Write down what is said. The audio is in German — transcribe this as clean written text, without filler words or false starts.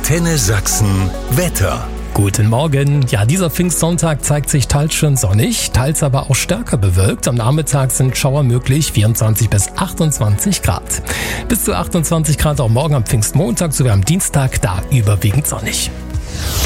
Antenne Sachsen Wetter. Guten Morgen. Ja, dieser Pfingstsonntag zeigt sich teils schön sonnig, teils aber auch stärker bewölkt. Am Nachmittag sind Schauer möglich, 24 bis 28 Grad. Bis zu 28 Grad auch morgen am Pfingstmontag sowie am Dienstag, da überwiegend sonnig.